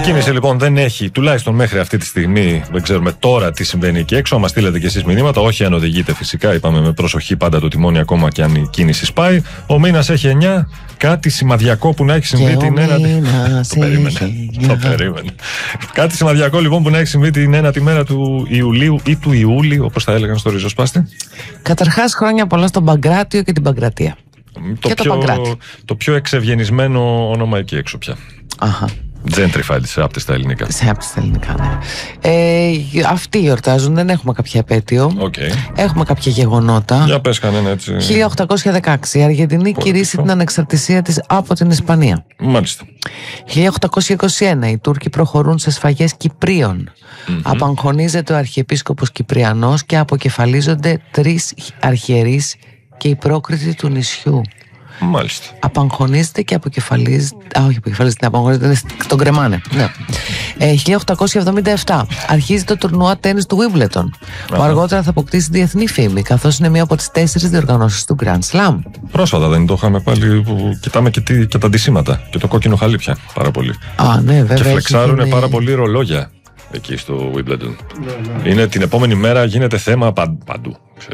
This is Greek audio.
κίνηση λοιπόν δεν έχει, τουλάχιστον μέχρι αυτή τη στιγμή, δεν ξέρουμε τώρα τι συμβαίνει εκεί έξω. Άμα στείλετε κι εσείς μηνύματα, όχι αν οδηγείτε φυσικά, είπαμε με προσοχή πάντα το τιμόνι ακόμα και αν η κίνηση σπάει. Ο μήνας έχει 9, κάτι σημαδιακό που να έχει συμβεί την ένατη. Το περίμενε. Κάτι σημαδιακό λοιπόν που να έχει συμβεί την ένατη μέρα του Ιουλίου ή του Ιούλη, όπως θα έλεγαν στο ριζοσπάστη. Καταρχάς, χρόνια πολλά στον Παγκράτιο και την Παγκρατία. Το πιο εξευγενισμένο όνομα εκεί έξω πια. Αχα. Gentrified σε άπτες στα ελληνικά. Σε άπτες στα ελληνικά, ναι. Αυτοί γιορτάζουν, δεν έχουμε κάποια επέτειο. Έχουμε κάποια γεγονότα. Για πες κανένα έτσι. 1816 η Αργεντινή κηρύσσει την ανεξαρτησία της από την Ισπανία. Μάλιστα. 1821 οι Τούρκοι προχωρούν σε σφαγές Κυπρίων. Απαγχωνίζεται ο Αρχιεπίσκοπος Κυπριανός και αποκεφαλίζονται 3 αρχιερείς και οι πρόκριτοι του νησιού. Μάλιστα. Απαγχωνίζεται και αποκεφαλίζεται. Όχι, αποκεφαλίζεται, απαγχωνίζεται, τον κρεμάνε. Ναι. 1877 αρχίζει το τουρνουά τένις του Wimbledon, που αργότερα θα αποκτήσει διεθνή φήμη, καθώς είναι μία από τις 4 διοργανώσεις του Grand Slam. Πρόσφατα δεν το είχαμε πάλι, που κοιτάμε και τα αντισήματα και το κόκκινο χαλί πια πάρα πολύ. Ναι, βέβαια. Και φλεξάρουν πάρα πολύ ρολόγια εκεί στο Wimbledon. Είναι την επόμενη μέρα, γίνεται θέμα παντού.